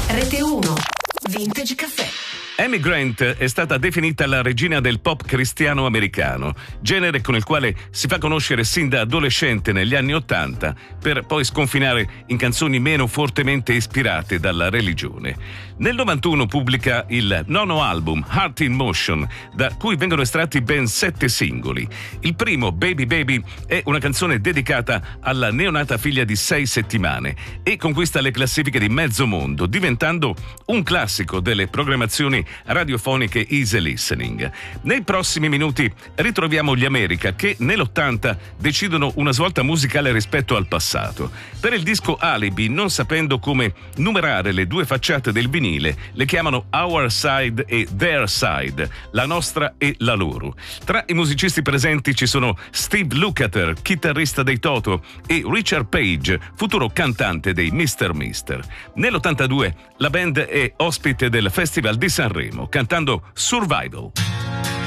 Rete 1, Vintage Caffè. Amy Grant è stata definita la regina del pop cristiano americano, genere con il quale si fa conoscere sin da adolescente negli anni '80, per poi sconfinare in canzoni meno fortemente ispirate dalla religione. Nel '91 pubblica il nono album, Heart in Motion, da cui vengono estratti ben 7 singoli. Il primo, Baby Baby, è una canzone dedicata alla neonata figlia di 6 settimane e conquista le classifiche di mezzo mondo, diventando un classico delle programmazioni radiofoniche easy listening. Nei prossimi minuti ritroviamo gli America che nell'80 decidono una svolta musicale rispetto al passato. Per il disco Alibi, non sapendo come numerare le due facciate del vinile, le chiamano Our Side e Their Side, la nostra e la loro. Tra i musicisti presenti ci sono Steve Lukather, chitarrista dei Toto, e Richard Page, futuro cantante dei Mr. Mister. Nell'82 la band è ospite del Festival di Sanremo cantando Survival.